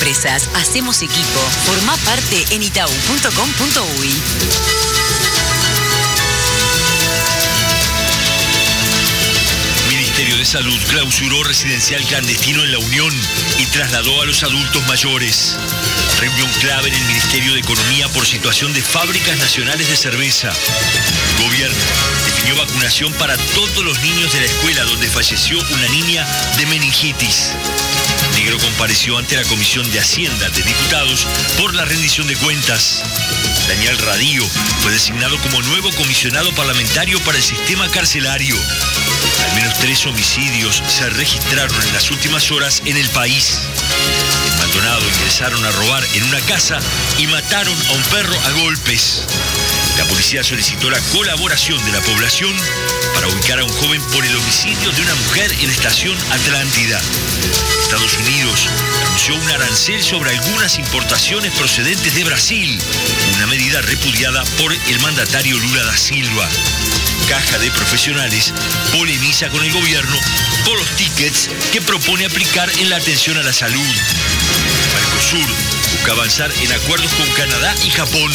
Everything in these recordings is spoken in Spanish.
empresas. Hacemos equipo. Formá parte en itaú.com.uy. Ministerio de Salud clausuró residencial clandestino en La Unión y trasladó a los adultos mayores. Reunión clave en el Ministerio de Economía por situación de fábricas nacionales de cerveza. Gobierno definió vacunación para todos los niños de la escuela donde falleció una niña de meningitis. Negro compareció ante la Comisión de Hacienda de Diputados por la rendición de cuentas. Daniel Radío fue designado como nuevo comisionado parlamentario para el sistema carcelario. Al menos 3 homicidios se registraron en las últimas horas en el país. En Maldonado ingresaron a robar en una casa y mataron a un perro a golpes. La policía solicitó la colaboración de la población para ubicar a un joven por el homicidio de una mujer en Estación Atlántida. Estados Unidos anunció un arancel sobre algunas importaciones procedentes de Brasil, una medida repudiada por el mandatario Lula da Silva. Caja de Profesionales polemiza con el gobierno por los tickets que propone aplicar en la atención a la salud. Mercosur busca avanzar en acuerdos con Canadá y Japón.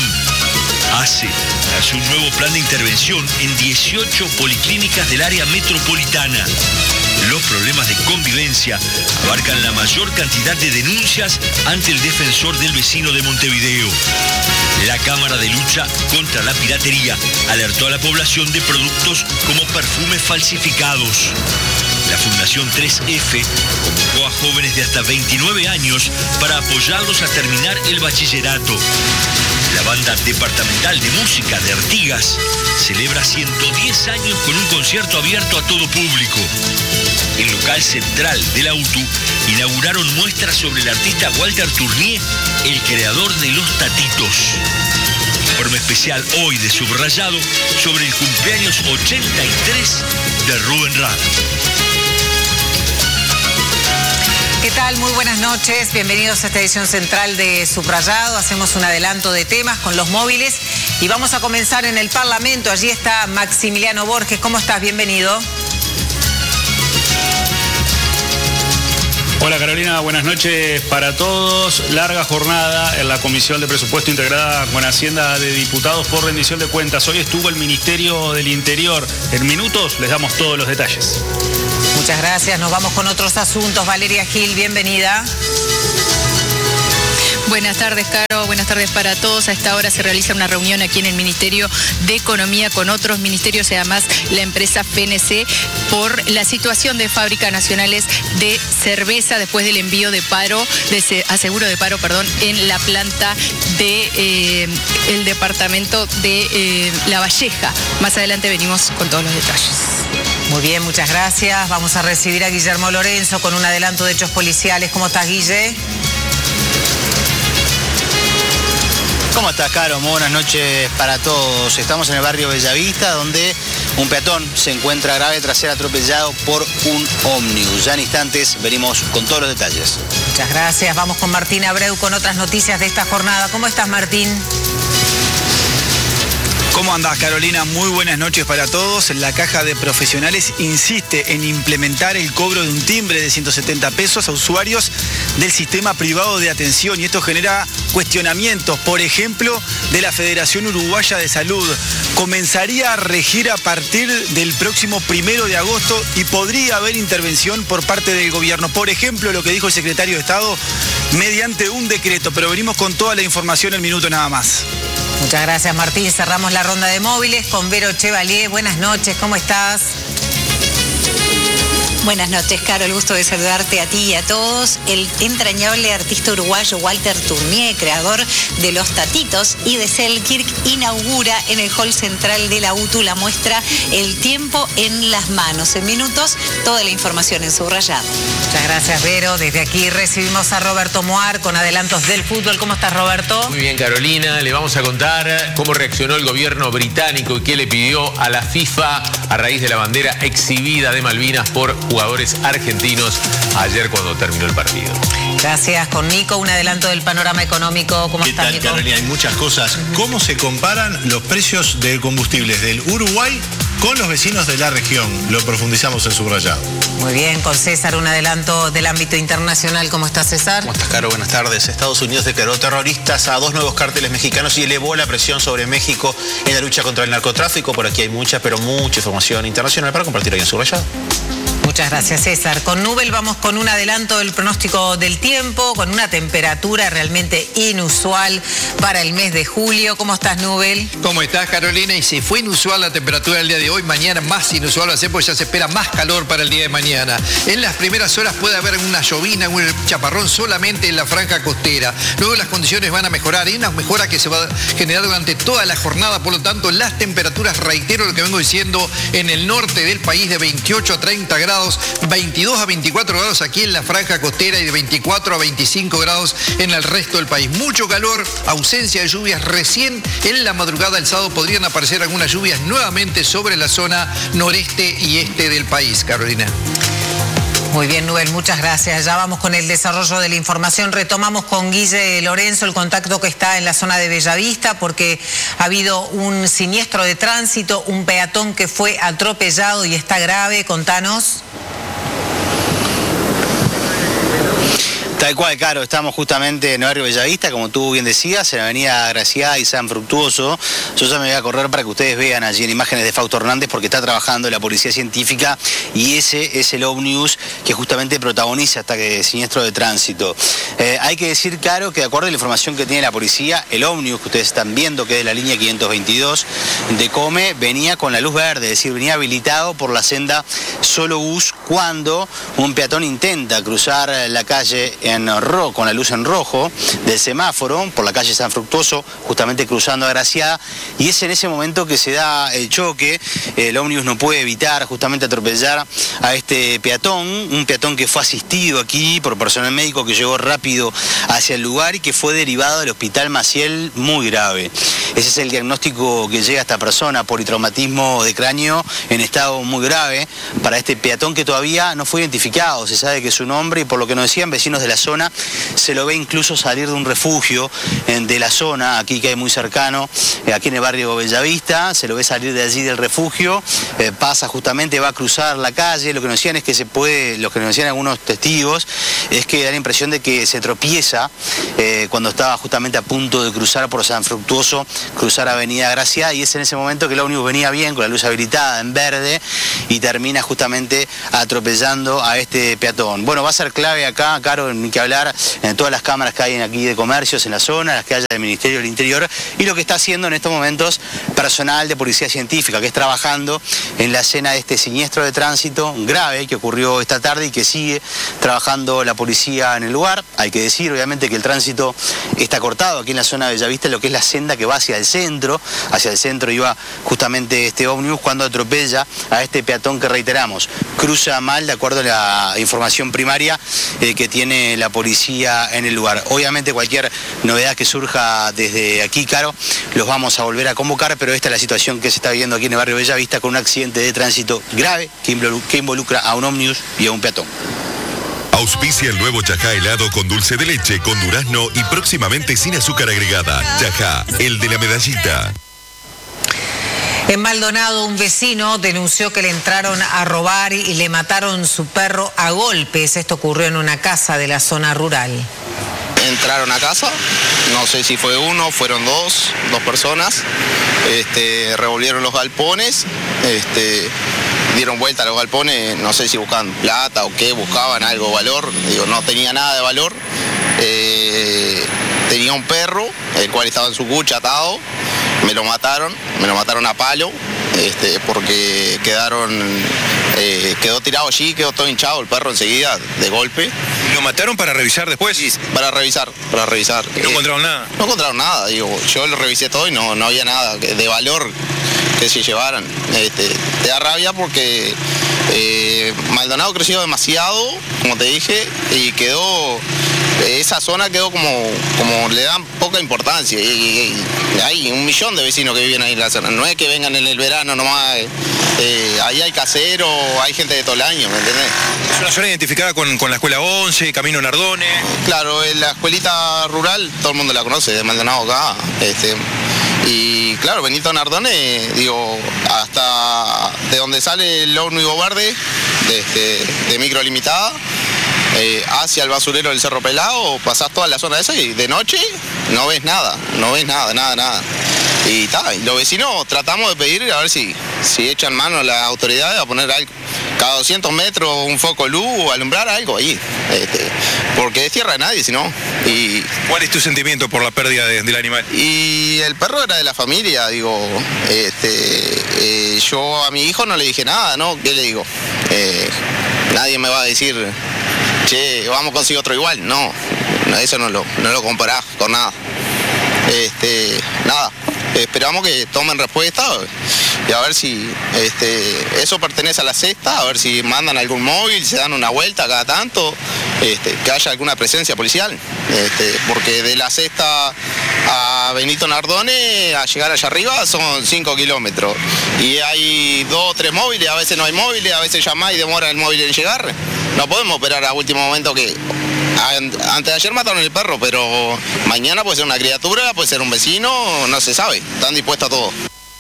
ACE hace un nuevo plan de intervención en 18 policlínicas del área metropolitana. Los problemas de convivencia abarcan la mayor cantidad de denuncias ante el defensor del vecino de Montevideo. La Cámara de Lucha contra la Piratería alertó a la población de productos como perfumes falsificados. La Fundación 3F convocó a jóvenes de hasta 29 años para apoyarlos a terminar el bachillerato. La Banda Departamental de Música de Artigas celebra 110 años con un concierto abierto a todo público. En el local central de la UTU inauguraron muestras sobre el artista Walter Tournier, el creador de Los Tatitos. Informe especial hoy de Subrayado sobre el cumpleaños 83 de Rubén Rada. ¿Qué tal? Muy buenas noches. Bienvenidos a esta edición central de Subrayado. Hacemos un adelanto de temas con los móviles y vamos a comenzar en el Parlamento. Allí está Maximiliano Borges. ¿Cómo estás? Bienvenido. Hola Carolina, buenas noches para todos. Larga jornada en la Comisión de Presupuesto integrada con Hacienda de Diputados por rendición de cuentas. Hoy estuvo el Ministerio del Interior. En minutos les damos todos los detalles. Muchas gracias. Nos vamos con otros asuntos. Valeria Gil, bienvenida. Buenas tardes, Caro. Buenas tardes para todos. A esta hora se realiza una reunión aquí en el Ministerio de Economía con otros ministerios y además la empresa PNC por la situación de fábricas nacionales de cerveza después del envío de paro, a seguro de paro, en la planta de el departamento de La Valleja. Más adelante venimos con todos los detalles. Muy bien, muchas gracias. Vamos a recibir a Guillermo Lorenzo con un adelanto de hechos policiales. ¿Cómo estás, Guille? ¿Cómo estás, Caro? Muy buenas noches para todos. Estamos en el barrio Bellavista, donde un peatón se encuentra grave tras ser atropellado por un ómnibus. Ya en instantes venimos con todos los detalles. Muchas gracias. Vamos con Martín Abreu con otras noticias de esta jornada. ¿Cómo estás, Martín? ¿Cómo andás, Carolina? Muy buenas noches para todos. La Caja de Profesionales insiste en implementar el cobro de un timbre de 170 pesos a usuarios del sistema privado de atención y esto genera cuestionamientos, por ejemplo, de la Federación Uruguaya de Salud. Comenzaría a regir a partir del próximo 1 de agosto y podría haber intervención por parte del gobierno. Por ejemplo, lo que dijo el secretario de Estado mediante un decreto, pero venimos con toda la información en minuto nada más. Muchas gracias, Martín. Cerramos la ronda de móviles con Vero Chevalier. Buenas noches, ¿cómo estás? Buenas noches, Caro. El gusto de saludarte a ti y a todos. El entrañable artista uruguayo Walter Tournier, creador de Los Tatitos y de Selkirk, inaugura en el hall central de la UTU la muestra El tiempo en las manos. En minutos, toda la información en Subrayado. Muchas gracias, Vero. Desde aquí recibimos a Roberto Moar con adelantos del fútbol. ¿Cómo estás, Roberto? Muy bien, Carolina. Le vamos a contar cómo reaccionó el gobierno británico y qué le pidió a la FIFA a raíz de la bandera exhibida de Malvinas por jugadores argentinos ayer cuando terminó el partido. Gracias. Con Nico, un adelanto del panorama económico. ¿Cómo estás, Nico? ¿Qué tal, Carolina? Hay muchas cosas. ¿Cómo se comparan los precios de combustibles del Uruguay con los vecinos de la región. Lo profundizamos en Subrayado. Muy bien, con César, un adelanto del ámbito internacional. ¿Cómo está, César? ¿Cómo estás, Caro? Buenas tardes. Estados Unidos declaró terroristas a 2 nuevos cárteles mexicanos y elevó la presión sobre México en la lucha contra el narcotráfico. Por aquí hay mucha información internacional para compartir hoy en Subrayado. Muchas gracias, César. Con Nubel vamos con un adelanto del pronóstico del tiempo, con una temperatura realmente inusual para el mes de julio. ¿Cómo estás, Nubel? ¿Cómo estás, Carolina? Y si fue inusual la temperatura del día de hoy, mañana más inusual va a ser porque ya se espera más calor para el día de mañana. En las primeras horas puede haber una llovina, un chaparrón solamente en la franja costera. Luego las condiciones van a mejorar. Hay una mejora que se va a generar durante toda la jornada. Por lo tanto, las temperaturas, reitero lo que vengo diciendo, en el norte del país de 28 a 30 grados, 22 a 24 grados aquí en la franja costera y de 24 a 25 grados en el resto del país. Mucho calor, ausencia de lluvias. Recién en la madrugada del sábado podrían aparecer algunas lluvias nuevamente sobre la zona noreste y este del país, Carolina. Muy bien, Nubel, muchas gracias. Ya vamos con el desarrollo de la información. Retomamos con Guille Lorenzo el contacto que está en la zona de Bellavista porque ha habido un siniestro de tránsito, un peatón que fue atropellado y está grave. Contanos. Tal cual, Caro, estamos justamente en el barrio Bellavista, como tú bien decías, en la avenida Graciada y San Fructuoso. Yo ya me voy a correr para que ustedes vean allí en imágenes de Fausto Hernández porque está trabajando la policía científica y ese es el ómnibus que justamente protagoniza este siniestro de tránsito. Hay que decir, Caro, que de acuerdo a la información que tiene la policía, el ómnibus que ustedes están viendo, que es de la línea 522 de Come, venía con la luz verde, es decir, venía habilitado por la senda Solo Bus cuando un peatón intenta cruzar la calle con la luz en rojo del semáforo por la calle San Fructuoso, justamente cruzando a Graciada, y es en ese momento que se da el choque. El ómnibus no puede evitar justamente atropellar a este peatón, un peatón que fue asistido aquí por personal médico que llegó rápido hacia el lugar y que fue derivado del Hospital Maciel muy grave. Ese es el diagnóstico que llega a esta persona, politraumatismo de cráneo en estado muy grave para este peatón que todavía no fue identificado. Se sabe que es un hombre y por lo que nos decían vecinos de la zona, se lo ve incluso salir de un refugio de la zona, aquí que hay muy cercano, aquí en el barrio Bellavista, se lo ve salir de allí del refugio, pasa justamente, va a cruzar la calle. Lo que nos decían es que lo que nos decían algunos testigos es que da la impresión de que se tropieza cuando estaba justamente a punto de cruzar por San Fructuoso, cruzar Avenida Graciada, y es en ese momento que el ómnibus venía bien, con la luz habilitada en verde, y termina justamente atropellando a este peatón. Bueno, va a ser clave acá, Caro, ni que hablar, en todas las cámaras que hay aquí de comercios en la zona, las que haya del Ministerio del Interior, y lo que está haciendo en estos momentos personal de policía científica, que es trabajando en la escena de este siniestro de tránsito grave que ocurrió esta tarde y que sigue trabajando la policía en el lugar. Hay que decir, obviamente, que el tránsito está cortado aquí en la zona de Bellavista, lo que es la senda que va hacia el centro iba justamente este ómnibus cuando atropella a este peatón que, reiteramos, cruza mal de acuerdo a la información primaria que tiene la policía en el lugar. Obviamente cualquier novedad que surja desde aquí, Caro, los vamos a volver a convocar, pero esta es la situación que se está viviendo aquí en el barrio Bellavista con un accidente de tránsito grave que involucra a un ómnibus y a un peatón. Auspicia el nuevo Chajá helado con dulce de leche, con durazno y próximamente sin azúcar agregada. Chajá, el de la medallita. En Maldonado, un vecino denunció que le entraron a robar y le mataron su perro a golpes. Esto ocurrió en una casa de la zona rural. Entraron a casa, no sé si fue uno, fueron dos personas, revolvieron los galpones, dieron vuelta a los galpones, no sé si buscaban plata o qué, buscaban algo de valor, no tenía nada de valor. Tenía un perro, el cual estaba en su cucha atado, me lo mataron a palo, porque quedó tirado allí, quedó todo hinchado el perro enseguida, de golpe. ¿Lo mataron para revisar después? Sí, para revisar. ¿Y no encontraron nada? No encontraron nada, yo lo revisé todo y no había nada de valor que se llevaran. Te da rabia porque Maldonado creció demasiado, como te dije, y esa zona quedó como le dan poca importancia, y hay 1 millón de vecinos que viven ahí en la zona, no es que vengan en el verano nomás, ahí hay casero, hay gente de todo el año, ¿me entendés? Es una zona identificada con la escuela 11, Camino Nardone. Claro, la escuelita rural, todo el mundo la conoce, de Maldonado acá, Y claro, Benito Nardone, digo, hasta de donde sale el ómnibus verde de micro limitada, hacia el basurero del Cerro Pelado, pasás toda la zona esa y de noche no ves nada, nada. Y los vecinos tratamos de pedir a ver si echan mano a las autoridades a poner algo. Cada 200 metros un foco luz o alumbrar algo ahí, porque es tierra de nadie, si no. ¿Cuál es tu sentimiento por la pérdida del animal? Y el perro era de la familia, digo, yo a mi hijo no le dije nada, ¿no? ¿Qué le digo? Nadie me va a decir, che, vamos a conseguir otro igual, no, eso no lo comparás con nada. Nada, esperamos que tomen respuesta y a ver si eso pertenece a la sexta, a ver si mandan algún móvil, se dan una vuelta cada tanto, que haya alguna presencia policial, porque de la sexta a Benito Nardone a llegar allá arriba son 5 kilómetros y hay 2 o 3 móviles, a veces no hay móviles, a veces llamás y demora el móvil en llegar. No podemos esperar a último momento que antes de ayer mataron el perro, pero mañana puede ser una criatura, puede ser un vecino, no se sabe, están dispuestos a todo.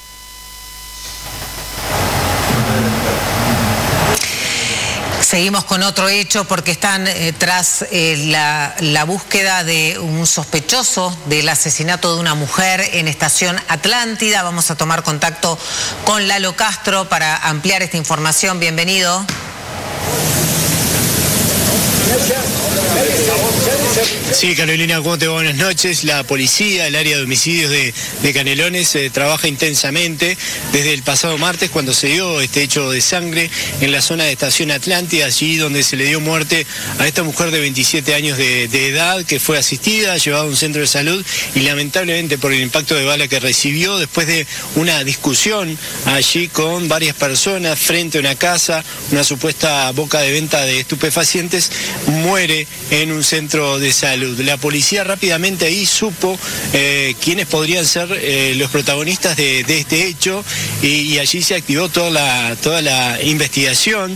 Seguimos con otro hecho porque están tras la búsqueda de un sospechoso del asesinato de una mujer en Estación Atlántida. Vamos a tomar contacto con Lalo Castro para ampliar esta información. Bienvenido. Sí, Carolina, ¿cómo te va? Buenas noches. La policía, el área de homicidios de Canelones trabaja intensamente desde el pasado martes cuando se dio este hecho de sangre en la zona de Estación Atlántida, allí donde se le dio muerte a esta mujer de 27 años de edad que fue asistida, llevada a un centro de salud y lamentablemente por el impacto de bala que recibió después de una discusión allí con varias personas frente a una casa, una supuesta boca de venta de estupefacientes, muere en un centro de salud. La policía rápidamente ahí supo quiénes podrían ser los protagonistas de este hecho y allí se activó toda la investigación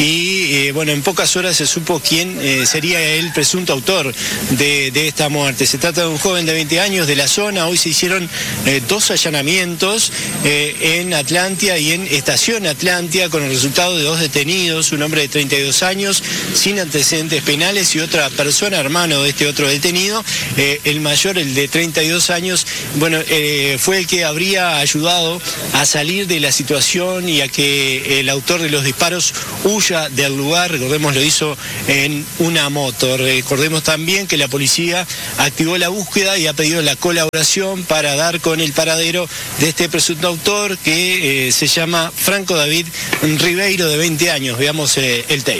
y bueno, en pocas horas se supo quién sería el presunto autor de esta muerte. Se trata de un joven de 20 años de la zona. Hoy se hicieron 2 allanamientos en Atlántida y en Estación Atlántida con el resultado de 2 detenidos, un hombre de 32 años sin antecedentes penales y otra persona, hermano de este otro detenido, el mayor, el de 32 años, bueno, fue el que habría ayudado a salir de la situación y a que el autor de los disparos huya del lugar. Recordemos, lo hizo en una moto. Recordemos también que la policía activó la búsqueda y ha pedido la colaboración para dar con el paradero de este presunto autor que se llama Franco David Ribeiro, de 20 años. Veamos el tape.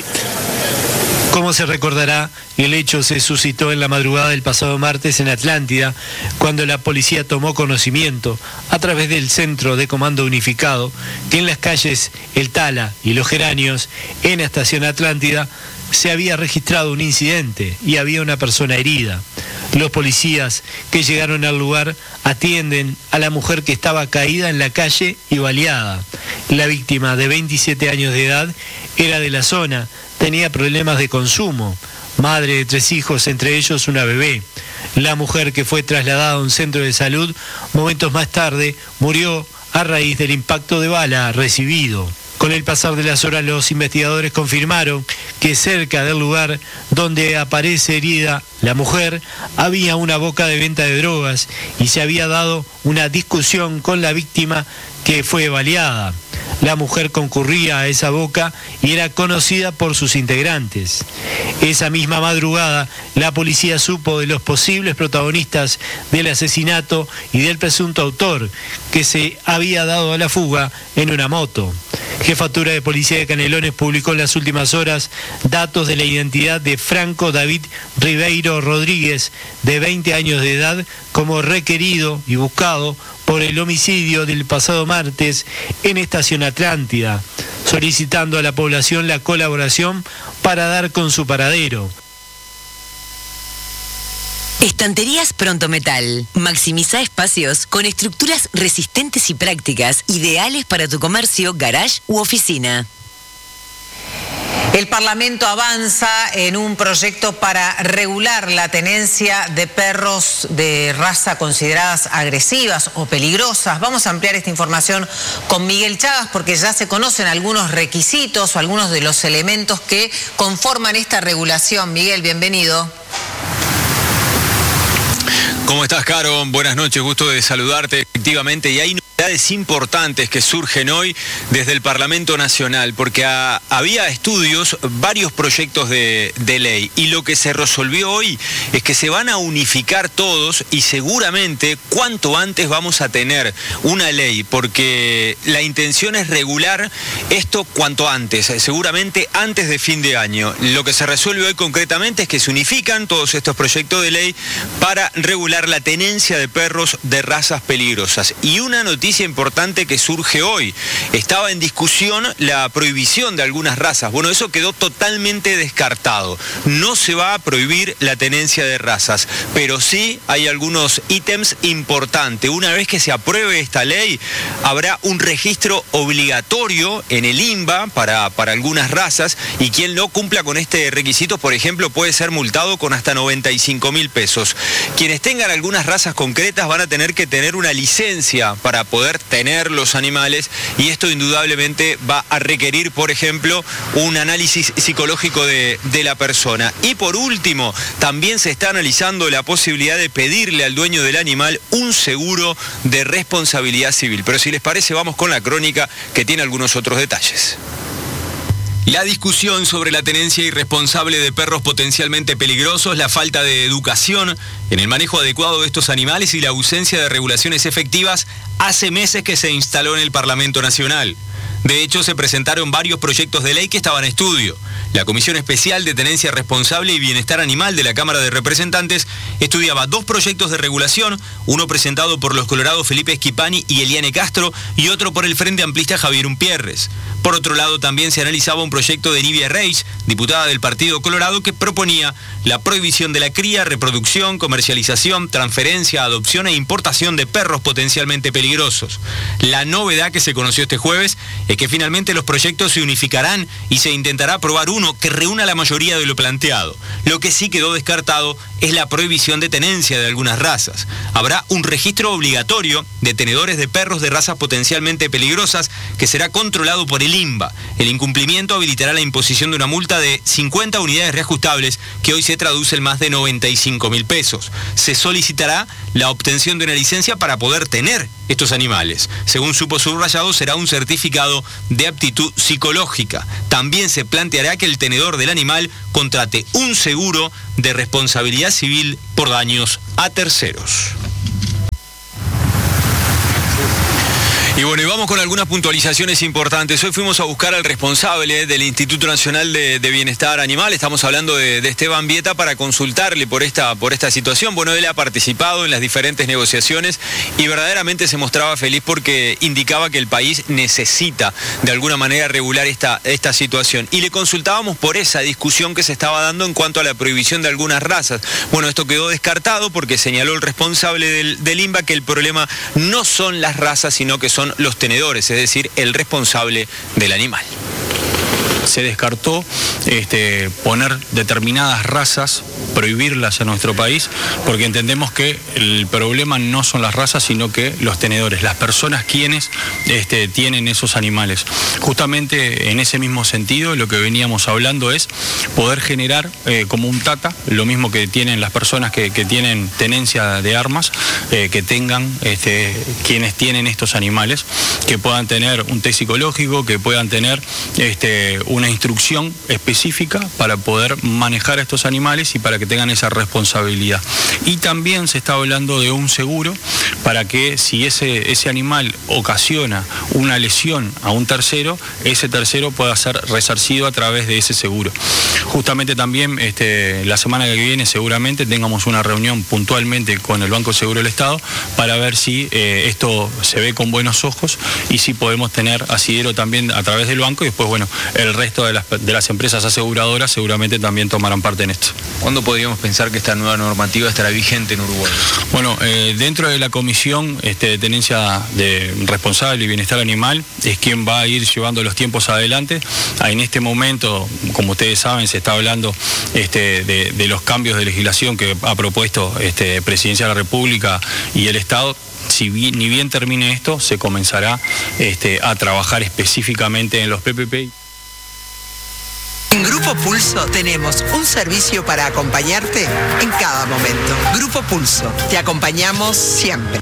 Como se recordará, el hecho se suscitó en la madrugada del pasado martes en Atlántida, cuando la policía tomó conocimiento, a través del Centro de Comando Unificado, que en las calles El Tala y Los Geranios, en Estación Atlántida, se había registrado un incidente y había una persona herida. Los policías que llegaron al lugar atienden a la mujer que estaba caída en la calle y baleada. La víctima, de 27 años de edad, era de la zona, tenía problemas de consumo, madre de 3 hijos, entre ellos una bebé. La mujer, que fue trasladada a un centro de salud, momentos más tarde murió a raíz del impacto de bala recibido. Con el pasar de las horas, los investigadores confirmaron que cerca del lugar donde aparece herida la mujer había una boca de venta de drogas y se había dado una discusión con la víctima que fue baleada. La mujer concurría a esa boca y era conocida por sus integrantes. Esa misma madrugada, la policía supo de los posibles protagonistas del asesinato y del presunto autor, que se había dado a la fuga en una moto. Jefatura de Policía de Canelones publicó en las últimas horas datos de la identidad de Franco David Ribeiro Rodríguez, de 20 años de edad, como requerido y buscado por el homicidio del pasado martes en Estación Atlántida, solicitando a la población la colaboración para dar con su paradero. Estanterías Pronto Metal. Maximiza espacios con estructuras resistentes y prácticas, ideales para tu comercio, garage u oficina. El Parlamento avanza en un proyecto para regular la tenencia de perros de raza consideradas agresivas o peligrosas. Vamos a ampliar esta información con Miguel Chagas porque ya se conocen algunos requisitos o algunos de los elementos que conforman esta regulación. Miguel, bienvenido. ¿Cómo estás, Caro? Buenas noches, gusto de saludarte. Efectivamente, y hay novedades importantes que surgen hoy desde el Parlamento Nacional, porque había estudios, varios proyectos de ley, y lo que se resolvió hoy es que se van a unificar todos y seguramente cuanto antes vamos a tener una ley, porque la intención es regular esto cuanto antes, seguramente antes de fin de año. Lo que se resuelve hoy concretamente es que se unifican todos estos proyectos de ley para regular la tenencia de perros de razas peligrosas. Y una noticia importante que surge hoy: estaba en discusión la prohibición de algunas razas. Bueno, eso quedó totalmente descartado. No se va a prohibir la tenencia de razas, pero sí hay algunos ítems importantes. Una vez que se apruebe esta ley, habrá un registro obligatorio en el INBA para algunas razas, y quien no cumpla con este requisito, por ejemplo, puede ser multado con hasta 95.000 pesos. Quienes tengan algunas razas concretas van a tener que tener una licencia para poder tener los animales, y esto indudablemente va a requerir, por ejemplo, un análisis psicológico de la persona. Y por último, también se está analizando la posibilidad de pedirle al dueño del animal un seguro de responsabilidad civil. Pero si les parece, vamos con la crónica que tiene algunos otros detalles. La discusión sobre la tenencia irresponsable de perros potencialmente peligrosos, la falta de educación en el manejo adecuado de estos animales y la ausencia de regulaciones efectivas hace meses que se instaló en el Parlamento Nacional. De hecho, se presentaron varios proyectos de ley que estaban en estudio. La Comisión Especial de Tenencia Responsable y Bienestar Animal de la Cámara de Representantes estudiaba dos proyectos de regulación, uno presentado por los colorados Felipe Esquipani y Eliane Castro y otro por el Frente Amplista Javier Umpierres. Por otro lado, también se analizaba un proyecto de Nivia Reis, diputada del Partido Colorado, que proponía la prohibición de la cría, reproducción, comercialización, transferencia, adopción e importación de perros potencialmente peligrosos. La novedad que se conoció este jueves es que finalmente los proyectos se unificarán y se intentará aprobar uno que reúna la mayoría de lo planteado. Lo que sí quedó descartado es la prohibición de tenencia de algunas razas. Habrá un registro obligatorio de tenedores de perros de razas potencialmente peligrosas que será controlado por el INBA. El incumplimiento habilitará la imposición de una multa de 50 unidades reajustables que hoy se traduce en más de 95.000 pesos. Se solicitará la obtención de una licencia para poder tener estos animales. Según supo Subrayado, será un certificado de aptitud psicológica. También se planteará que el tenedor del animal contrate un seguro de responsabilidad civil por daños a terceros. Y bueno, y vamos con algunas puntualizaciones importantes. Hoy fuimos a buscar al responsable del Instituto Nacional de Bienestar Animal. Estamos hablando de Esteban Vieta, para consultarle por esta situación. Bueno, él ha participado en las diferentes negociaciones y verdaderamente se mostraba feliz porque indicaba que el país necesita de alguna manera regular esta situación. Y le consultábamos por esa discusión que se estaba dando en cuanto a la prohibición de algunas razas. Bueno, esto quedó descartado porque señaló el responsable del INBA que el problema no son las razas, sino que son los tenedores, es decir, el responsable del animal. Se descartó poner determinadas razas, prohibirlas en nuestro país, porque entendemos que el problema no son las razas, sino que los tenedores, las personas quienes tienen esos animales. Justamente en ese mismo sentido, lo que veníamos hablando es poder generar como un TATA, lo mismo que tienen las personas que tienen tenencia de armas, que tengan quienes tienen estos animales, que puedan tener un test psicológico, que puedan tener una instrucción específica para poder manejar a estos animales y para que tengan esa responsabilidad. Y también se está hablando de un seguro para que si ese animal ocasiona una lesión a un tercero, ese tercero pueda ser resarcido a través de ese seguro. Justamente también la semana que viene seguramente tengamos una reunión puntualmente con el Banco Seguro del Estado para ver si esto se ve con buenos ojos y si podemos tener asidero también a través del banco, y después, bueno, el resto de las empresas aseguradoras seguramente también tomarán parte en esto. ¿Cuándo podríamos pensar que esta nueva normativa estará vigente en Uruguay? Bueno, dentro de la comisión comisión de tenencia de responsable y bienestar animal es quien va a ir llevando los tiempos adelante. En este momento, como ustedes saben, se está hablando de los cambios de legislación que ha propuesto Presidencia de la República y el Estado. Ni bien termine esto, se comenzará a trabajar específicamente en los PPP. En Grupo Pulso tenemos un servicio para acompañarte en cada momento. Grupo Pulso, te acompañamos siempre.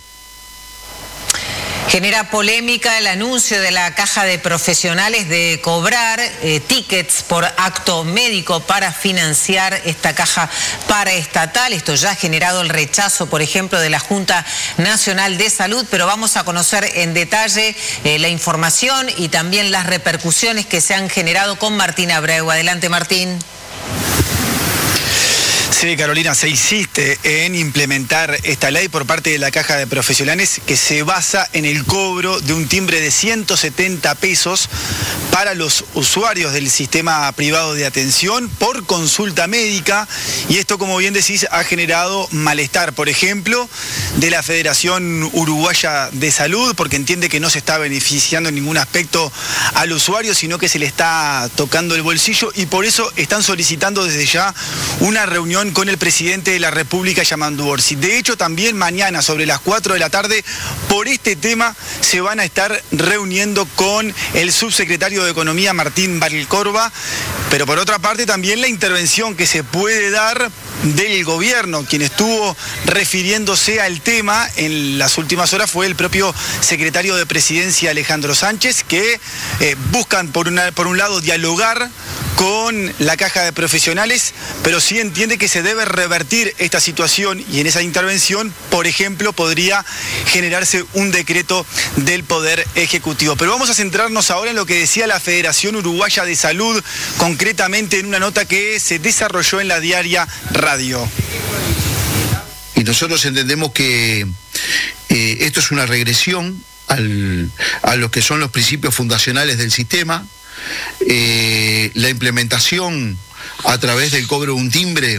Genera polémica el anuncio de la Caja de Profesionales de cobrar tickets por acto médico para financiar esta caja paraestatal. Esto ya ha generado el rechazo, por ejemplo, de la Junta Nacional de Salud, pero vamos a conocer en detalle la información y también las repercusiones que se han generado con Martín Abreu. Adelante, Martín. Sí, Carolina, se insiste en implementar esta ley por parte de la Caja de Profesionales que se basa en el cobro de un timbre de 170 pesos para los usuarios del sistema privado de atención por consulta médica, y esto, como bien decís, ha generado malestar, por ejemplo, de la Federación Uruguaya de Salud, porque entiende que no se está beneficiando en ningún aspecto al usuario, sino que se le está tocando el bolsillo, y por eso están solicitando desde ya una reunión con el presidente de la República, Yamandu Orsi. De hecho, también mañana sobre las 4 de la tarde, por este tema, se van a estar reuniendo con el subsecretario de Economía, Martín Valcorba, pero por otra parte también la intervención que se puede dar del gobierno. Quien estuvo refiriéndose al tema en las últimas horas fue el propio secretario de Presidencia, Alejandro Sánchez, que buscan por un lado dialogar con la Caja de Profesionales, pero sí entiende que se debe revertir esta situación, y en esa intervención, por ejemplo, podría generarse un decreto del Poder Ejecutivo. Pero vamos a centrarnos ahora en lo que decía la Federación Uruguaya de Salud, concretamente en una nota que se desarrolló en la diaria Radio. Y nosotros entendemos que esto es una regresión a lo que son los principios fundacionales del sistema. La implementación a través del cobro de un timbre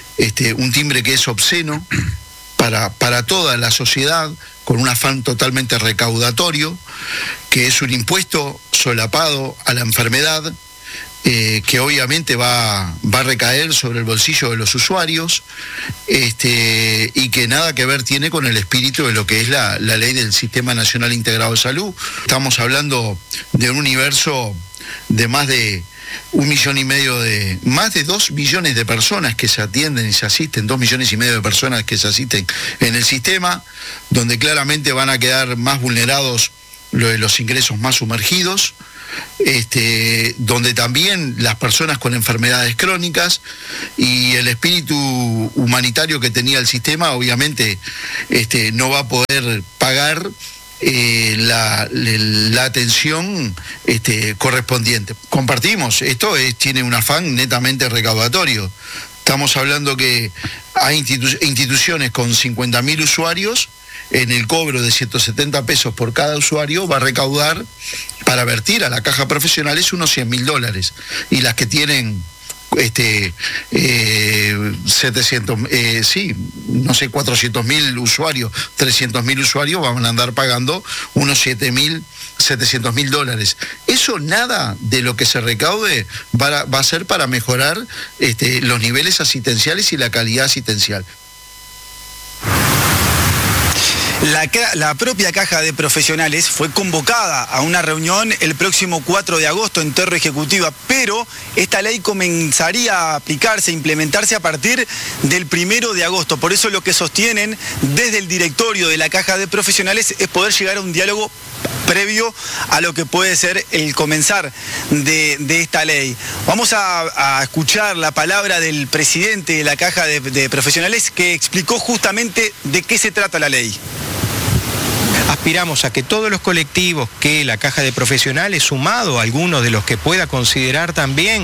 que es obsceno para toda la sociedad, con un afán totalmente recaudatorio, que es un impuesto solapado a la enfermedad, que obviamente va a recaer sobre el bolsillo de los usuarios, y que nada que ver tiene con el espíritu de lo que es la ley del Sistema Nacional Integrado de Salud. Estamos hablando de un universo de más de 1,5 millones más de 2 millones de personas que se atienden y se asisten, 2,5 millones de personas que se asisten en el sistema, donde claramente van a quedar más vulnerados los ingresos más sumergidos, donde también las personas con enfermedades crónicas y el espíritu humanitario que tenía el sistema obviamente no va a poder pagar la atención correspondiente. Compartimos, esto tiene un afán netamente recaudatorio. Estamos hablando que hay instituciones con 50.000 usuarios, en el cobro de 170 pesos por cada usuario va a recaudar para vertir a la Caja Profesionales unos $100.000, y las que tienen 400.000 usuarios, 300.000 usuarios, van a andar pagando unos $700.000. Eso nada de lo que se recaude va a ser para mejorar los niveles asistenciales y la calidad asistencial. La propia Caja de Profesionales fue convocada a una reunión el próximo 4 de agosto en Torre Ejecutiva, pero esta ley comenzaría a aplicarse, a implementarse a partir del 1 de agosto. Por eso lo que sostienen desde el directorio de la Caja de Profesionales es poder llegar a un diálogo previo a lo que puede ser el comenzar de esta ley. Vamos a escuchar la palabra del presidente de la Caja de Profesionales, que explicó justamente de qué se trata la ley. Aspiramos a que todos los colectivos que la Caja de Profesionales, sumado a algunos de los que pueda considerar también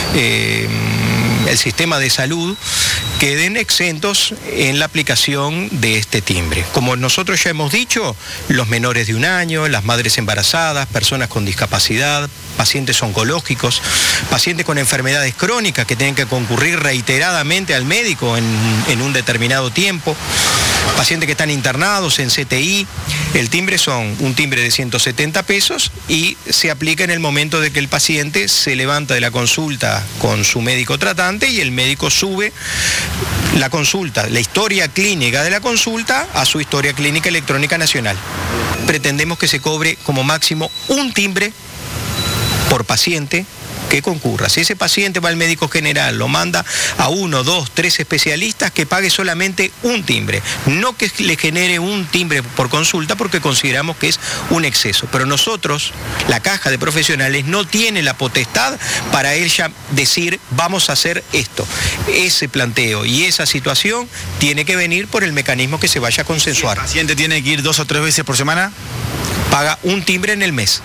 el sistema de salud, queden exentos en la aplicación de este timbre. Como nosotros ya hemos dicho, los menores de 1 año, las madres embarazadas, personas con discapacidad, pacientes oncológicos, pacientes con enfermedades crónicas que tienen que concurrir reiteradamente al médico en un determinado tiempo, pacientes que están internados en CTI. El timbre son un timbre de 170 pesos y se aplica en el momento de que el paciente se levanta de la consulta con su médico tratante y el médico sube la consulta, la historia clínica de la consulta a su historia clínica electrónica nacional. Pretendemos que se cobre como máximo un timbre por paciente que concurra. Si ese paciente va al médico general, lo manda a 1, 2, 3 especialistas, que pague solamente un timbre. No que le genere un timbre por consulta, porque consideramos que es un exceso. Pero nosotros, la caja de profesionales, no tiene la potestad para ella decir, vamos a hacer esto. Ese planteo y esa situación tiene que venir por el mecanismo que se vaya a consensuar. ¿El paciente tiene que ir 2 o 3 veces por semana? Paga un timbre en el mes.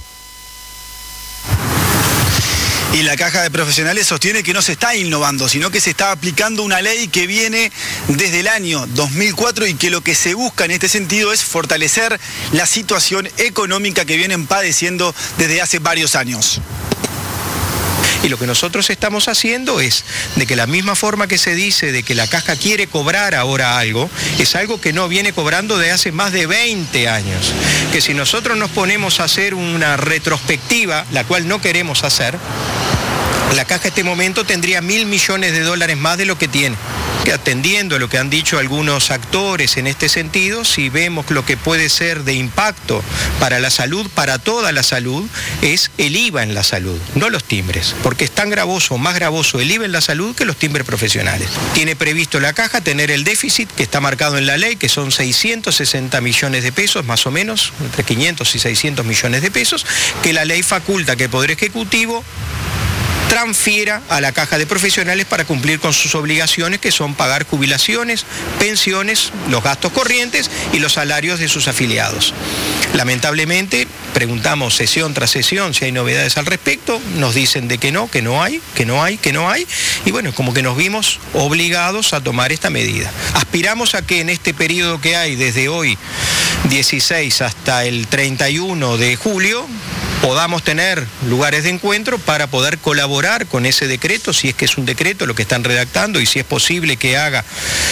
Y la caja de profesionales sostiene que no se está innovando, sino que se está aplicando una ley que viene desde el año 2004 y que lo que se busca en este sentido es fortalecer la situación económica que vienen padeciendo desde hace varios años. Y lo que nosotros estamos haciendo es de que la misma forma que se dice de que la caja quiere cobrar ahora algo, es algo que no viene cobrando de hace más de 20 años. Que si nosotros nos ponemos a hacer una retrospectiva, la cual no queremos hacer, la caja en este momento tendría $1.000 millones más de lo que tiene. Que atendiendo a lo que han dicho algunos actores en este sentido, si vemos lo que puede ser de impacto para la salud, para toda la salud, es el IVA en la salud, no los timbres, porque es tan gravoso, más gravoso el IVA en la salud que los timbres profesionales. Tiene previsto la caja tener el déficit que está marcado en la ley, que son 660 millones de pesos, más o menos, entre 500 y 600 millones de pesos, que la ley faculta que el Poder Ejecutivo transfiera a la caja de profesionales para cumplir con sus obligaciones, que son pagar jubilaciones, pensiones, los gastos corrientes y los salarios de sus afiliados. Lamentablemente, preguntamos sesión tras sesión si hay novedades al respecto, nos dicen de que no hay, y bueno, como que nos vimos obligados a tomar esta medida. Aspiramos a que en este periodo que hay desde hoy, 16 hasta el 31 de julio, podamos tener lugares de encuentro para poder colaborar con ese decreto, si es que es un decreto lo que están redactando y si es posible que haga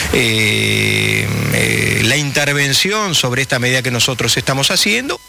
la intervención sobre esta medida que nosotros estamos haciendo.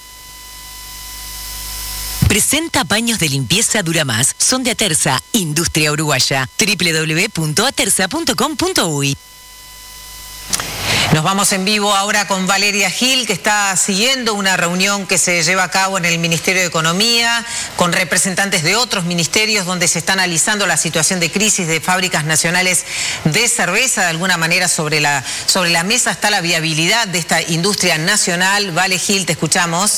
Presenta paños de limpieza Duramás. Son de Atersa, industria uruguaya. www.atersa.com.uy. Nos vamos en vivo ahora con Valeria Gil, que está siguiendo una reunión que se lleva a cabo en el Ministerio de Economía con representantes de otros ministerios donde se está analizando la situación de crisis de fábricas nacionales de cerveza. De alguna manera sobre la mesa está la viabilidad de esta industria nacional. Vale Gil, te escuchamos.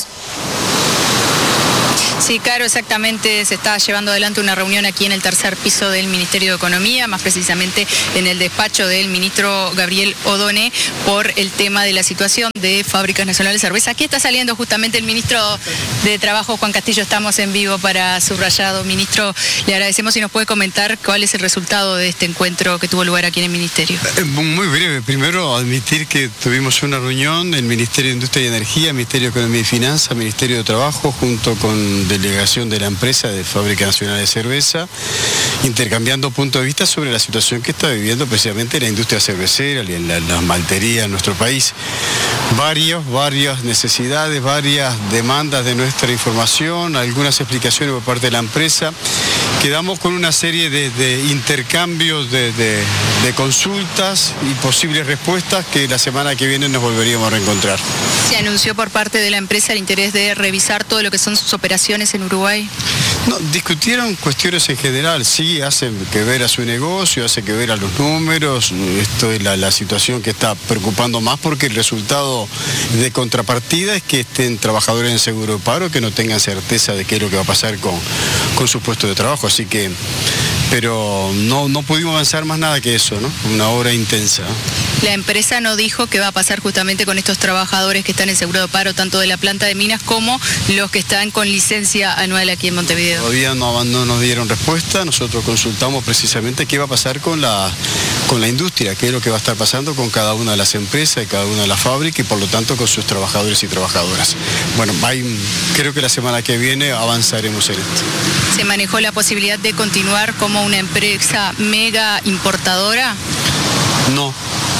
Sí, Caro, exactamente. Se está llevando adelante una reunión aquí en el tercer piso del Ministerio de Economía, más precisamente en el despacho del ministro Gabriel Odone, por el tema de la situación de fábricas nacionales de cerveza. Aquí está saliendo justamente el ministro de Trabajo, Juan Castillo. Estamos en vivo para Subrayado. Ministro, le agradecemos si nos puede comentar cuál es el resultado de este encuentro que tuvo lugar aquí en el Ministerio. Muy breve. Primero, admitir que tuvimos una reunión del Ministerio de Industria y Energía, Ministerio de Economía y Finanzas, Ministerio de Trabajo, junto con delegación de la empresa de Fábrica Nacional de Cerveza, intercambiando puntos de vista sobre la situación que está viviendo precisamente la industria cervecera y la maltería en nuestro país. Varias necesidades, varias demandas de nuestra información, algunas explicaciones por parte de la empresa. Quedamos con una serie de intercambios de consultas y posibles respuestas que la semana que viene nos volveríamos a reencontrar. ¿Se anunció por parte de la empresa el interés de revisar todo lo que son sus operaciones en Uruguay? No, discutieron cuestiones en general, sí, hacen que ver a su negocio, hace que ver a los números. Esto es la situación que está preocupando más, porque el resultado de contrapartida es que estén trabajadores en seguro de paro, que no tengan certeza de qué es lo que va a pasar con su puesto de trabajo, así que, pero no pudimos avanzar más nada que eso, ¿no? Una obra intensa. La empresa no dijo qué va a pasar justamente con estos trabajadores que están en seguro de paro, tanto de la planta de minas como los que están con licencia anual aquí en Montevideo. Todavía no nos dieron respuesta. Nosotros consultamos precisamente qué va a pasar con la industria, qué es lo que va a estar pasando con cada una de las empresas, y cada una de las fábricas, y por lo tanto con sus trabajadores y trabajadoras. Bueno, creo que la semana que viene avanzaremos en esto. ¿Se manejó la posibilidad de continuar como una empresa mega importadora? No hubo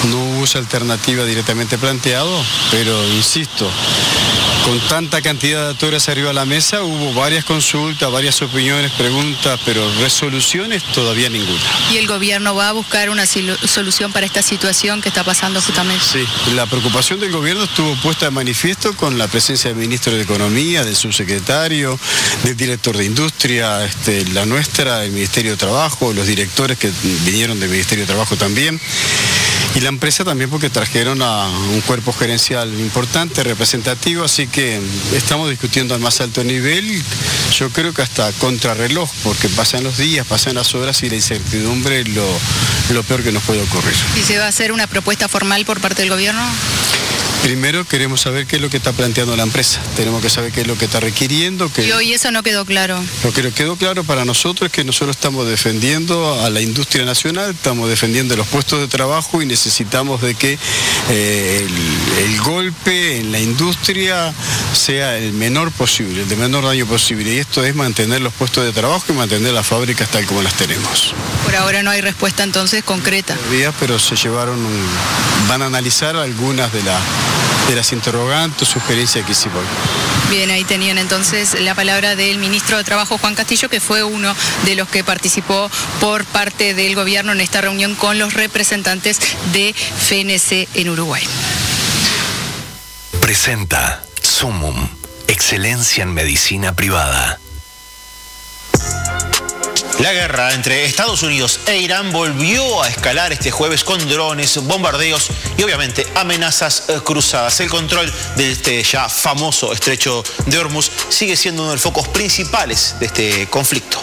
recurso alternativa directamente planteado, pero insisto, con tanta cantidad de actores arriba de la mesa hubo varias consultas, varias opiniones, preguntas, pero resoluciones todavía ninguna. ¿Y el gobierno va a buscar una solución para esta situación que está pasando justamente? Sí, la preocupación del gobierno estuvo puesta de manifiesto con la presencia del ministro de Economía, del subsecretario, del director de Industria, la nuestra, el Ministerio de Trabajo, los directores que vinieron del Ministerio de Trabajo también. Y la empresa también, porque trajeron a un cuerpo gerencial importante, representativo, así que estamos discutiendo al más alto nivel, yo creo que hasta contrarreloj, porque pasan los días, pasan las horas y la incertidumbre es lo peor que nos puede ocurrir. ¿Y se va a hacer una propuesta formal por parte del gobierno? Primero queremos saber qué es lo que está planteando la empresa, tenemos que saber qué es lo que está requiriendo. Y hoy eso no quedó claro. Lo que quedó claro para nosotros es que nosotros estamos defendiendo a la industria nacional, estamos defendiendo los puestos de trabajo y necesitamos de que el golpe en la industria sea el menor posible, el de menor daño posible. Y esto es mantener los puestos de trabajo y mantener las fábricas tal como las tenemos. Por ahora no hay respuesta entonces concreta. Pero se llevaron van a analizar algunas de las interrogantes, sugerencias que hicimos. Bien, ahí tenían entonces la palabra del ministro de Trabajo, Juan Castillo, que fue uno de los que participó por parte del gobierno en esta reunión con los representantes de FNC en Uruguay. Presenta Sumum, excelencia en medicina privada. La guerra entre Estados Unidos e Irán volvió a escalar este jueves con drones, bombardeos y obviamente amenazas cruzadas. El control de este ya famoso estrecho de Hormuz sigue siendo uno de los focos principales de este conflicto.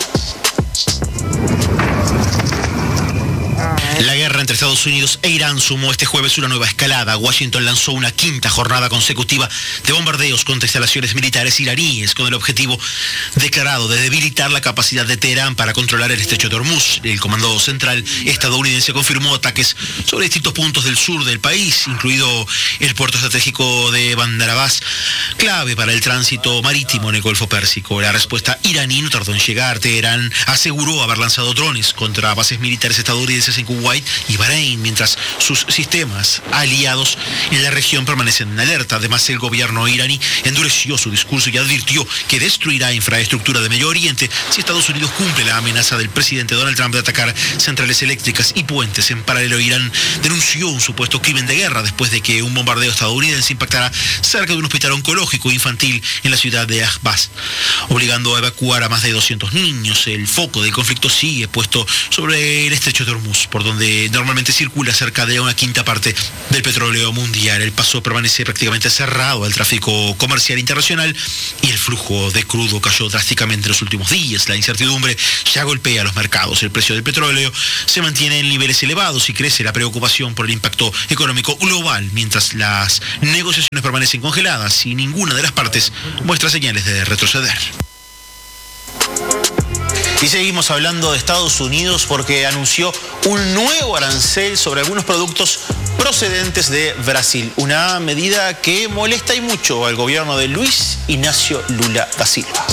La guerra entre Estados Unidos e Irán sumó este jueves una nueva escalada. Washington lanzó una quinta jornada consecutiva de bombardeos contra instalaciones militares iraníes con el objetivo declarado de debilitar la capacidad de Teherán para controlar el estrecho de Hormuz. El Comando Central estadounidense confirmó ataques sobre distintos puntos del sur del país, incluido el puerto estratégico de Bandar Abbas, clave para el tránsito marítimo en el Golfo Pérsico. La respuesta iraní no tardó en llegar. Teherán aseguró haber lanzado drones contra bases militares estadounidenses en Kuwait y Bahrein, mientras sus sistemas aliados en la región permanecen en alerta. Además, el gobierno iraní endureció su discurso y advirtió que destruirá infraestructura de Medio Oriente si Estados Unidos cumple la amenaza del presidente Donald Trump de atacar centrales eléctricas y puentes. En paralelo, Irán denunció un supuesto crimen de guerra después de que un bombardeo estadounidense impactara cerca de un hospital oncológico infantil en la ciudad de Ahvaz, obligando a evacuar a más de 200 niños. El foco del conflicto sigue puesto sobre el estrecho de Hormuz, por donde normalmente circula cerca de una quinta parte del petróleo mundial. El paso permanece prácticamente cerrado al tráfico comercial internacional y el flujo de crudo cayó drásticamente en los últimos días. La incertidumbre ya golpea los mercados. El precio del petróleo se mantiene en niveles elevados y crece la preocupación por el impacto económico global, mientras las negociaciones permanecen congeladas y ninguna de las partes muestra señales de retroceder. Y seguimos hablando de Estados Unidos porque anunció un nuevo arancel sobre algunos productos procedentes de Brasil. Una medida que molesta y mucho al gobierno de Luis Ignacio Lula da Silva.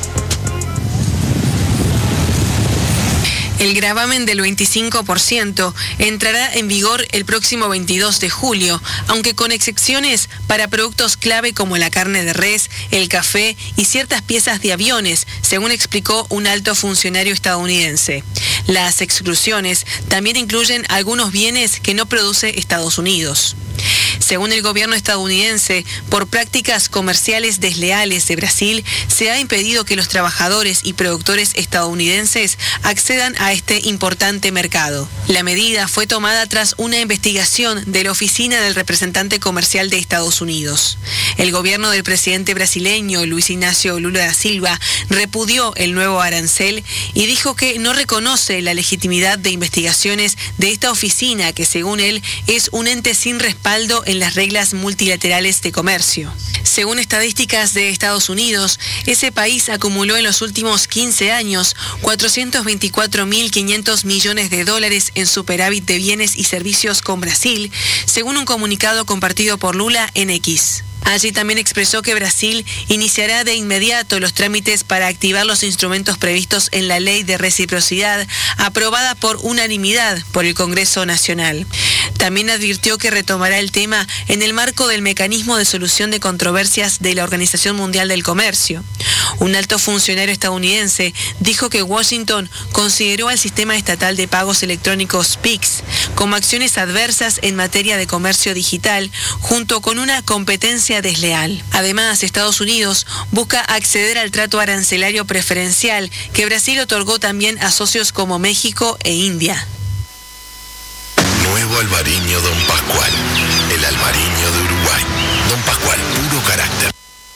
El gravamen del 25% entrará en vigor el próximo 22 de julio, aunque con excepciones para productos clave como la carne de res, el café y ciertas piezas de aviones, según explicó un alto funcionario estadounidense. Las exclusiones también incluyen algunos bienes que no produce Estados Unidos. Según el gobierno estadounidense, por prácticas comerciales desleales de Brasil, se ha impedido que los trabajadores y productores estadounidenses accedan a este importante mercado. La medida fue tomada tras una investigación de la oficina del representante comercial de Estados Unidos. El gobierno del presidente brasileño Luis Ignacio Lula da Silva repudió el nuevo arancel y dijo que no reconoce la legitimidad de investigaciones de esta oficina, que según él es un ente sin respaldo en las reglas multilaterales de comercio. Según estadísticas de Estados Unidos, ese país acumuló en los últimos 15 años 424.500 millones de dólares en superávit de bienes y servicios con Brasil, según un comunicado compartido por Lula en X. Allí también expresó que Brasil iniciará de inmediato los trámites para activar los instrumentos previstos en la ley de reciprocidad, aprobada por unanimidad por el Congreso Nacional. También advirtió que retomará el tema en el marco del mecanismo de solución de controversias de la Organización Mundial del Comercio. Un alto funcionario estadounidense dijo que Washington consideró al sistema estatal de pagos electrónicos PIX como acciones adversas en materia de comercio digital, junto con una competencia desleal. Además, Estados Unidos busca acceder al trato arancelario preferencial que Brasil otorgó también a socios como México e India. Nuevo Albariño Don Pascual, el Albariño de Uruguay. Don Pascual, puro carácter.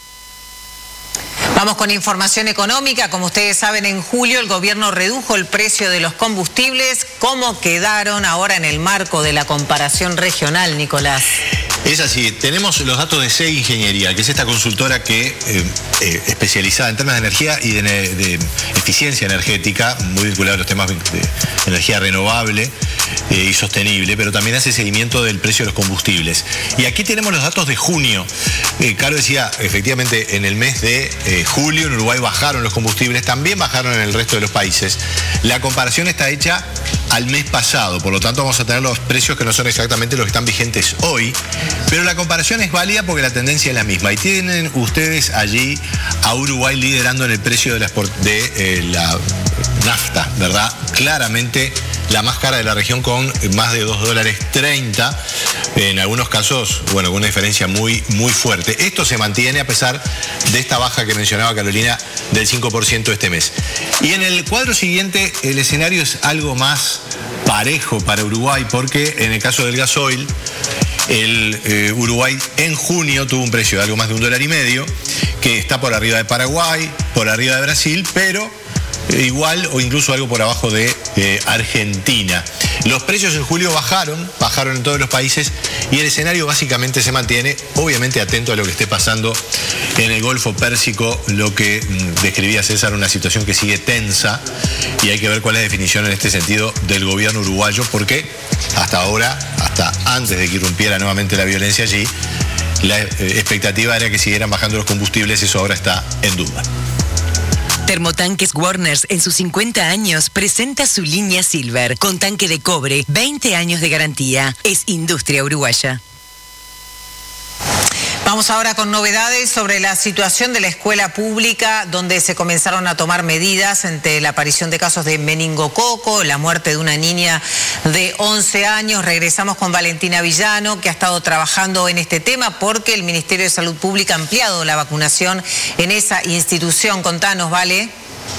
Vamos con información económica. Como ustedes saben, en julio el gobierno redujo el precio de los combustibles. ¿Cómo quedaron ahora en el marco de la comparación regional, Nicolás? Es así, tenemos los datos de CE Ingeniería, que es esta consultora que especializada en temas de energía y de eficiencia energética, muy vinculada a los temas de energía renovable y sostenible, pero también hace seguimiento del precio de los combustibles. Y aquí tenemos los datos de junio. Caro decía, efectivamente, en el mes de julio en Uruguay bajaron los combustibles, también bajaron en el resto de los países. La comparación está hecha al mes pasado, por lo tanto vamos a tener los precios que no son exactamente los que están vigentes hoy, pero la comparación es válida porque la tendencia es la misma. Y tienen ustedes allí a Uruguay liderando en el precio de la nafta, ¿verdad? Claramente la más cara de la región, con más de $2.30, en algunos casos, bueno, con una diferencia muy, muy fuerte. Esto se mantiene a pesar de esta baja que mencionaba Carolina del 5% este mes. Y en el cuadro siguiente el escenario es algo más parejo para Uruguay, porque en el caso del gasoil, el Uruguay en junio tuvo un precio de algo más de $1.50, que está por arriba de Paraguay, por arriba de Brasil, pero igual o incluso algo por abajo de Argentina. Los precios en julio bajaron en todos los países y el escenario básicamente se mantiene, obviamente atento a lo que esté pasando en el Golfo Pérsico, lo que describía César, una situación que sigue tensa, y hay que ver cuál es la definición en este sentido del gobierno uruguayo, porque hasta ahora, hasta antes de que irrumpiera nuevamente la violencia allí, la expectativa era que siguieran bajando los combustibles. Eso ahora está en duda. Termotanques Warners en sus 50 años presenta su línea Silver con tanque de cobre, 20 años de garantía. Es industria uruguaya. Vamos ahora con novedades sobre la situación de la escuela pública, donde se comenzaron a tomar medidas ante la aparición de casos de meningococo, la muerte de una niña de 11 años. Regresamos con Valentina Villano, que ha estado trabajando en este tema porque el Ministerio de Salud Pública ha ampliado la vacunación en esa institución. Contanos, Vale.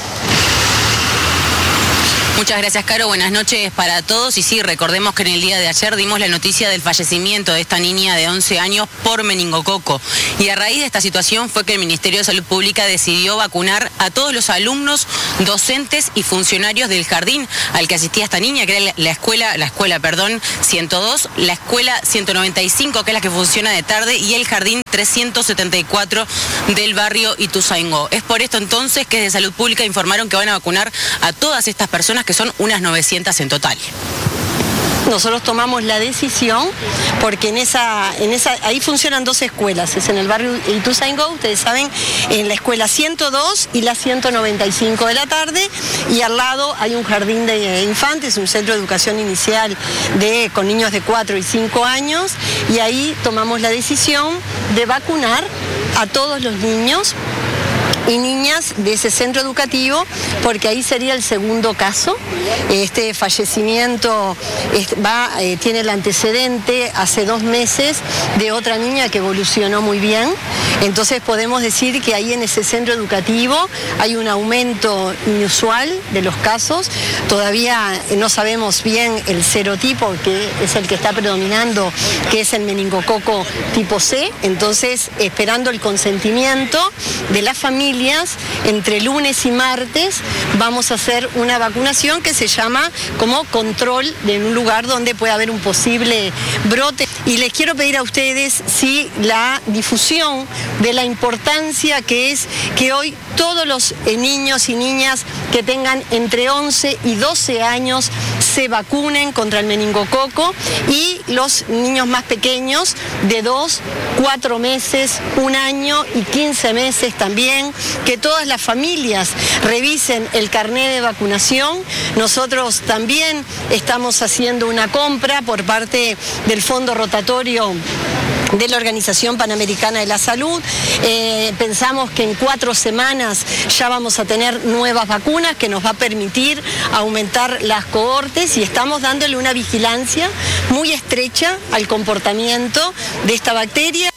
Muchas gracias, Caro. Buenas noches para todos. Y sí, recordemos que en el día de ayer dimos la noticia del fallecimiento de esta niña de 11 años por meningococo. Y a raíz de esta situación fue que el Ministerio de Salud Pública decidió vacunar a todos los alumnos, docentes y funcionarios del jardín al que asistía esta niña, que era la escuela 102, la escuela 195, que es la que funciona de tarde, y el jardín 374 del barrio Ituzaingó. Es por esto entonces que desde Salud Pública informaron que van a vacunar a todas estas personas, que son unas 900 en total. Nosotros tomamos la decisión porque ahí funcionan dos escuelas, es en el barrio Ituzaingó, ustedes saben, en la escuela 102 y la 195 de la tarde, y al lado hay un jardín de infantes, un centro de educación inicial con niños de 4 y 5 años, y ahí tomamos la decisión de vacunar a todos los niños y niñas de ese centro educativo, porque ahí sería el segundo caso. Este fallecimiento tiene el antecedente hace 2 meses de otra niña que evolucionó muy bien. Entonces podemos decir que ahí en ese centro educativo hay un aumento inusual de los casos. Todavía no sabemos bien el serotipo, que es el que está predominando, que es el meningococo tipo C. Entonces, esperando el consentimiento de las familias, entre lunes y martes vamos a hacer una vacunación que se llama como control de un lugar donde puede haber un posible brote. Y les quiero pedir a ustedes la difusión de la importancia que es que hoy todos los niños y niñas que tengan entre 11 y 12 años se vacunen contra el meningococo, y los niños más pequeños de 2, 4 meses, 1 año y 15 meses también, que todas las familias revisen el carnet de vacunación. Nosotros también estamos haciendo una compra por parte del Fondo Rotatorio de la Organización Panamericana de la Salud. Pensamos que en 4 semanas ya vamos a tener nuevas vacunas que nos va a permitir aumentar las cohortes, y estamos dándole una vigilancia muy estrecha al comportamiento de esta bacteria.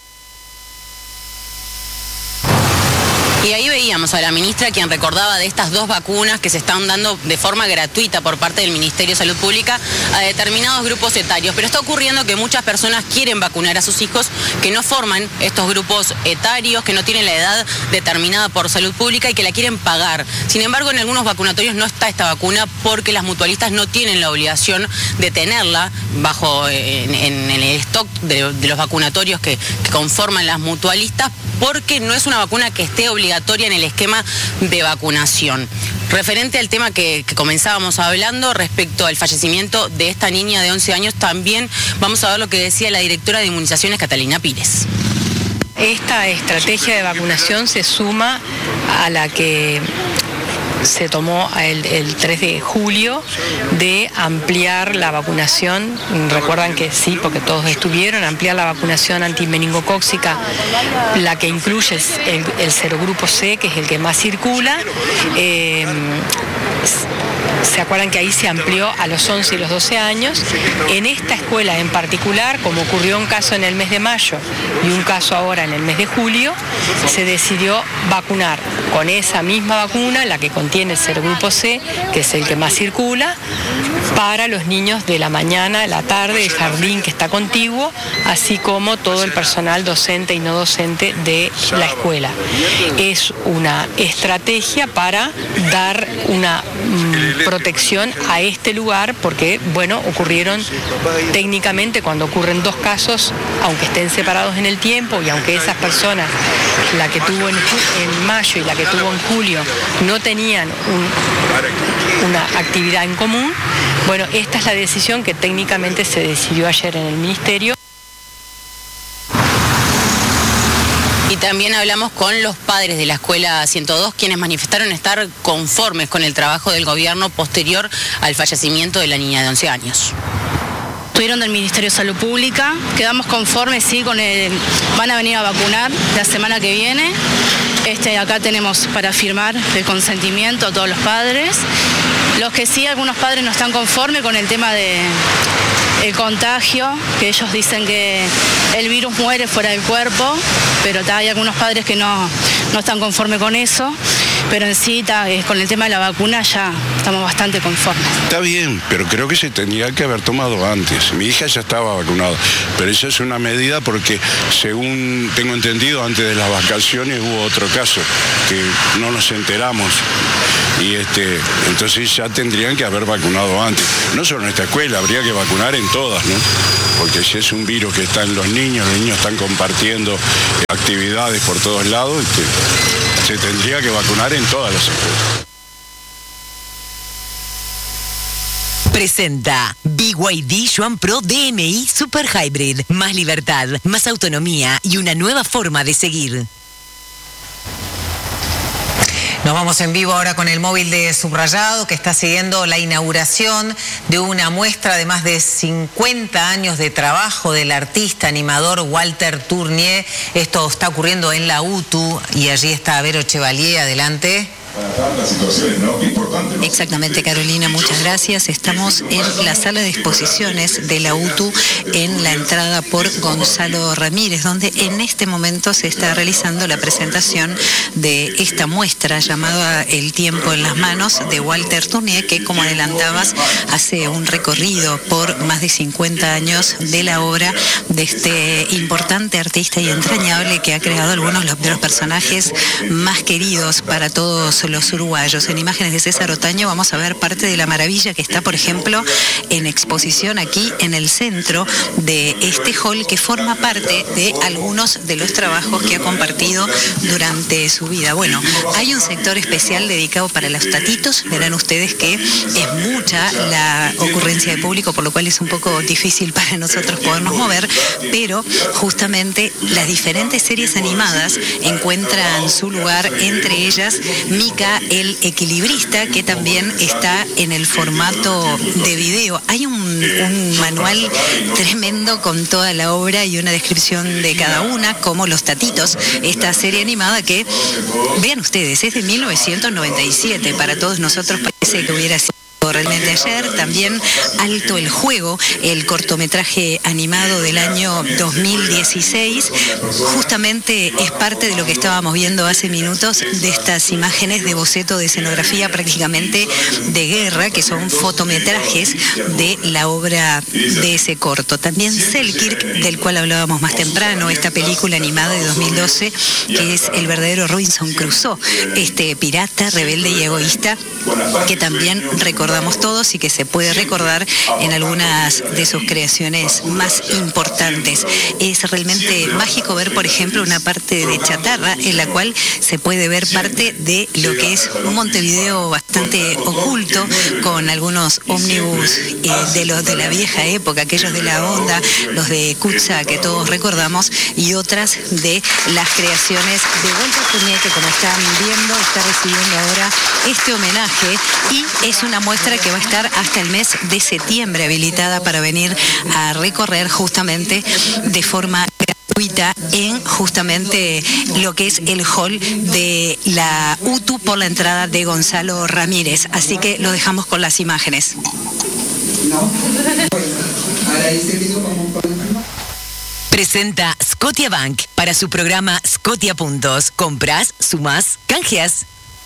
Y ahí veíamos a la ministra, quien recordaba de estas 2 vacunas que se están dando de forma gratuita por parte del Ministerio de Salud Pública a determinados grupos etarios. Pero está ocurriendo que muchas personas quieren vacunar a sus hijos que no forman estos grupos etarios, que no tienen la edad determinada por Salud Pública y que la quieren pagar. Sin embargo, en algunos vacunatorios no está esta vacuna porque las mutualistas no tienen la obligación de tenerla bajo en el stock de los vacunatorios que conforman las mutualistas, porque no es una vacuna que esté obligatoria en el esquema de vacunación. Referente al tema que comenzábamos hablando respecto al fallecimiento de esta niña de 11 años, también vamos a ver lo que decía la directora de inmunizaciones, Catalina Pires. Esta estrategia de vacunación se suma a la que se tomó el 3 de julio de ampliar la vacunación. Recuerdan que sí, porque todos estuvieron, ampliar la vacunación antimeningocóxica, la que incluye el serogrupo C, que es el que más circula. ¿Se acuerdan que ahí se amplió a los 11 y los 12 años? En esta escuela en particular, como ocurrió un caso en el mes de mayo y un caso ahora en el mes de julio, se decidió vacunar con esa misma vacuna, la que contiene el serogrupo C, que es el que más circula, para los niños de la mañana, de la tarde, el jardín que está contiguo, así como todo el personal docente y no docente de la escuela. Es una estrategia para dar una protección a este lugar, porque, bueno, ocurrieron técnicamente, cuando ocurren 2 casos, aunque estén separados en el tiempo y aunque esas personas, la que tuvo en mayo y la que tuvo en julio, no tenían una actividad en común, bueno, esta es la decisión que técnicamente se decidió ayer en el Ministerio. Y también hablamos con los padres de la Escuela 102, quienes manifestaron estar conformes con el trabajo del gobierno posterior al fallecimiento de la niña de 11 años. Estuvieron del Ministerio de Salud Pública, quedamos conformes, sí, van a venir a vacunar la semana que viene. Acá tenemos para firmar el consentimiento a todos los padres. Los que sí, algunos padres no están conformes con el tema del contagio, que ellos dicen que el virus muere fuera del cuerpo, pero hay algunos padres que no están conformes con eso. Pero en sí, con el tema de la vacuna ya estamos bastante conformes. Está bien, pero creo que se tendría que haber tomado antes. Mi hija ya estaba vacunada, pero esa es una medida porque, según tengo entendido, antes de las vacaciones hubo otro caso que no nos enteramos. Y entonces ya tendrían que haber vacunado antes. No solo en esta escuela, habría que vacunar en todas, ¿no? Porque si es un virus que está en los niños están compartiendo actividades por todos lados, se tendría que vacunar en todas las escuelas. Presenta BYD Yuan Pro DMI Super Hybrid. Más libertad, más autonomía y una nueva forma de seguir. Nos vamos en vivo ahora con el móvil de Subrayado, que está siguiendo la inauguración de una muestra de más de 50 años de trabajo del artista animador Walter Tournier. Esto está ocurriendo en la UTU y allí está Vero Chevalier. Adelante. Para tantas situaciones, ¿no? Qué importante, ¿no? Exactamente, Carolina, muchas gracias. Estamos en la sala de exposiciones de la UTU, en la entrada por Gonzalo Ramírez, donde en este momento se está realizando la presentación de esta muestra llamada El tiempo en las manos, de Walter Tournier, que, como adelantabas, hace un recorrido por más de 50 años de la obra de este importante artista y entrañable que ha creado algunos de los personajes más queridos para todos todos los uruguayos. En imágenes de César Otaño vamos a ver parte de la maravilla que está, por ejemplo, en exposición aquí en el centro de este hall, que forma parte de algunos de los trabajos que ha compartido durante su vida. Bueno, hay un sector especial dedicado para los tatitos. Verán ustedes que es mucha la ocurrencia de público, por lo cual es un poco difícil para nosotros podernos mover, pero justamente las diferentes series animadas encuentran su lugar, entre ellas Mica el Equilibrista, que también está en el formato de video. Hay un manual tremendo con toda la obra y una descripción de cada una, como Los Tatitos, esta serie animada que, vean ustedes, es de 1997. Para todos nosotros parece que hubiera sido realmente ayer. También Alto el Juego, el cortometraje animado del año 2016, justamente es parte de lo que estábamos viendo hace minutos, de estas imágenes de boceto de escenografía prácticamente de guerra, que son fotometrajes de la obra de ese corto. También Selkirk, del cual hablábamos más temprano, esta película animada de 2012, que es el verdadero Robinson Crusoe, este pirata rebelde y egoísta que también recordamos todos y que se puede recordar en algunas de sus creaciones más importantes. Es realmente mágico ver, por ejemplo, una parte de Chatarra en la cual se puede ver parte de lo que es un Montevideo bastante oculto, con algunos ómnibus de los de la vieja época, aquellos de la onda, los de Kutza que todos recordamos, y otras de las creaciones de Walter Puñé, que, como están viendo, está recibiendo ahora este homenaje, y es una muestra que va a estar hasta el mes de septiembre habilitada para venir a recorrer justamente de forma gratuita en justamente lo que es el hall de la UTU por la entrada de Gonzalo Ramírez. Así que lo dejamos con las imágenes. Presenta Scotiabank para su programa Scotia Puntos. Compras, sumas, canjeas.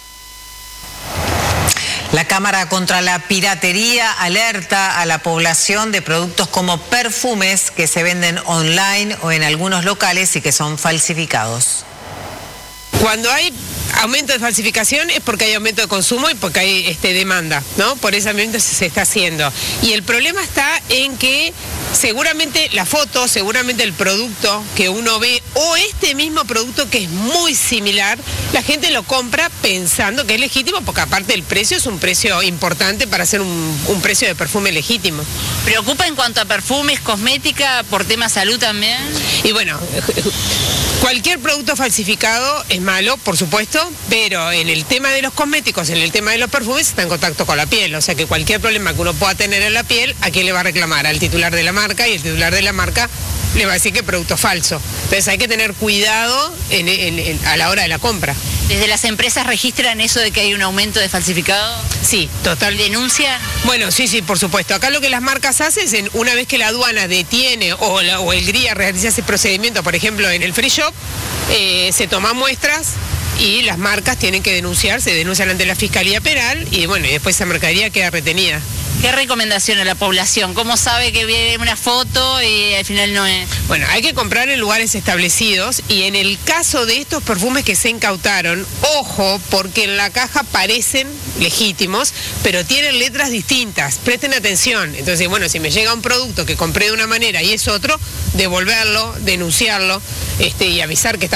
La Cámara contra la Piratería alerta a la población de productos como perfumes que se venden online o en algunos locales y que son falsificados. Cuando hay aumento de falsificación es porque hay aumento de consumo y porque hay demanda, ¿no? Por ese aumento se está haciendo. Y el problema está en que seguramente la foto, seguramente el producto que uno ve, o este mismo producto que es muy similar, la gente lo compra pensando que es legítimo, porque aparte el precio es un precio importante para hacer un precio de perfume legítimo. ¿Preocupa en cuanto a perfumes, cosmética, por tema salud también? Y bueno, cualquier producto falsificado es malo, por supuesto, pero en el tema de los cosméticos, en el tema de los perfumes, está en contacto con la piel. O sea que cualquier problema que uno pueda tener en la piel, ¿a quién le va a reclamar? Al titular de la marca, y el titular de la marca le va a decir que es producto falso. Entonces hay que tener cuidado a la hora de la compra. ¿Desde las empresas registran eso de que hay un aumento de falsificado? Sí, total. ¿Denuncia? Bueno, sí, por supuesto. Acá lo que las marcas hacen es, una vez que la aduana detiene o el GRIA realiza ese procedimiento, por ejemplo, en el free shop, se toman muestras y las marcas tienen que denunciar, se denuncian ante la Fiscalía Penal y bueno, y después esa mercadería queda retenida. ¿Qué recomendación a la población? ¿Cómo sabe que viene una foto y al final no es? Bueno, hay que comprar en lugares establecidos, y en el caso de estos perfumes que se incautaron, ojo, porque en la caja parecen legítimos, pero tienen letras distintas, presten atención. Entonces, bueno, si me llega un producto que compré de una manera y es otro, devolverlo, denunciarlo y avisar que está